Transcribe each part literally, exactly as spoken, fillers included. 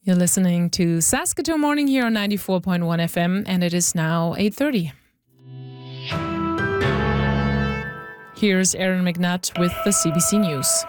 You're listening to Saskatoon Morning here on ninety-four point one F M, and it is now eight thirty. Here's Erin McNutt with the C B C News.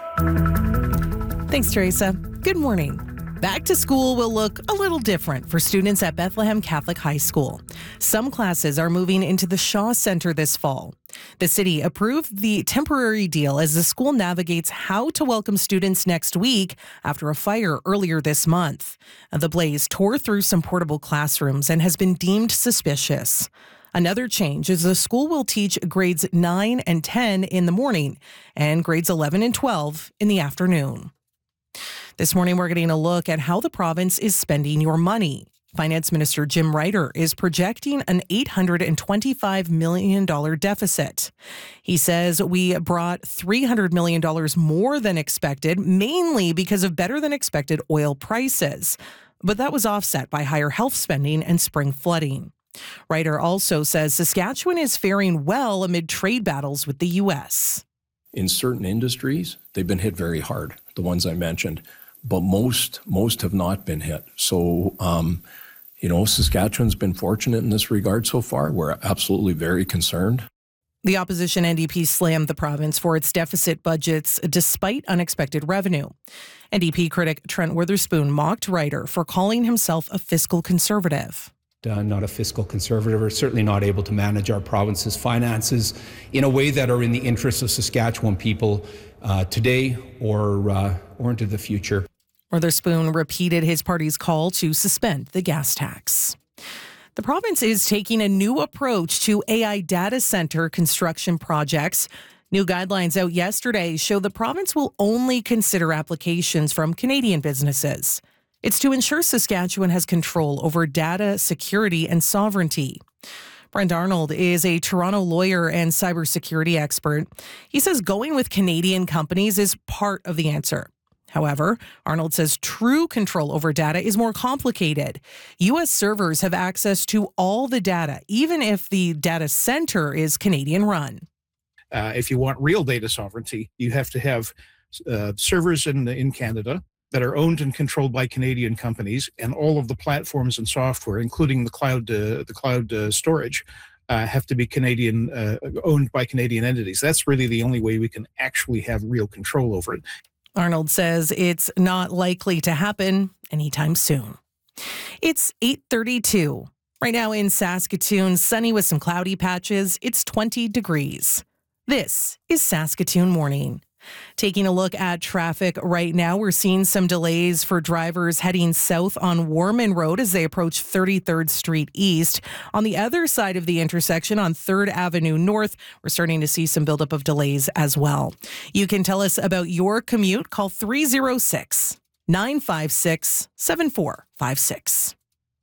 Thanks, Teresa. Good morning. Back to school will look a little different for students at Bethlehem Catholic High School. Some classes are moving into the Shaw Center this fall. The city approved the temporary deal as the school navigates how to welcome students next week after a fire earlier this month. The blaze tore through some portable classrooms and has been deemed suspicious. Another change is the school will teach grades nine and ten in the morning and grades eleven and twelve in the afternoon. This morning, we're getting a look at how the province is spending your money. Finance Minister Jim Ryder is projecting an eight hundred twenty-five million dollars deficit. He says we brought three hundred million dollars more than expected, mainly because of better than expected oil prices. But that was offset by higher health spending and spring flooding. Ryder also says Saskatchewan is faring well amid trade battles with the U S. In certain industries, they've been hit very hard, the ones I mentioned, but most most have not been hit. So, um, you know, Saskatchewan's been fortunate in this regard so far. We're absolutely very concerned. The opposition N D P slammed the province for its deficit budgets despite unexpected revenue. N D P critic Trent Witherspoon mocked Ryder for calling himself a fiscal conservative. Uh, not a fiscal conservative, or certainly not able to manage our province's finances in a way that are in the interests of Saskatchewan people uh, today or uh, or into the future. Witherspoon repeated his party's call to suspend the gas tax. The province is taking a new approach to A I data center construction projects. New guidelines out yesterday show the province will only consider applications from Canadian businesses. It's to ensure Saskatchewan has control over data security and sovereignty. Brent Arnold is a Toronto lawyer and cybersecurity expert. He says going with Canadian companies is part of the answer. However, Arnold says true control over data is more complicated. U S servers have access to all the data, even if the data center is Canadian run. Uh, if you want real data sovereignty, you have to have uh, servers in, in Canada that are owned and controlled by Canadian companies, and all of the platforms and software, including the cloud, uh, the cloud uh, storage, uh, have to be Canadian, uh, owned by Canadian entities. That's really the only way we can actually have real control over it. Arnold says it's not likely to happen anytime soon. It's eight thirty-two. Right now in Saskatoon, sunny with some cloudy patches. It's twenty degrees. This is Saskatoon Morning. Taking a look at traffic right now, we're seeing some delays for drivers heading south on Warman Road as they approach thirty-third Street East. On the other side of the intersection on third Avenue North, we're starting to see some buildup of delays as well. You can tell us about your commute. Call three oh six, nine five six, seven four five six.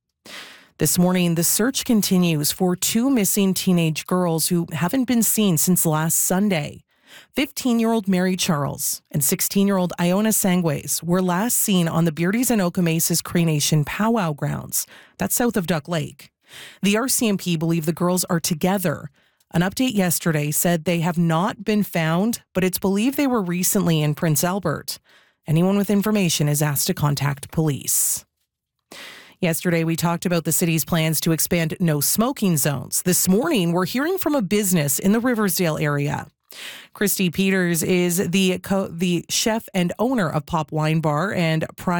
This morning, the search continues for two missing teenage girls who haven't been seen since last Sunday. fifteen-year-old Mary Charles and sixteen-year-old Iona Sangways were last seen on the Beardies and Okomesis Cree Nation powwow grounds. That's south of Duck Lake. The R C M P believe the girls are together. An update yesterday said they have not been found, but it's believed they were recently in Prince Albert. Anyone with information is asked to contact police. Yesterday, we talked about the city's plans to expand no smoking zones. This morning, we're hearing from a business in the Riversdale area. Christy Peters is the co- the chef and owner of Pop Wine Bar and Pride.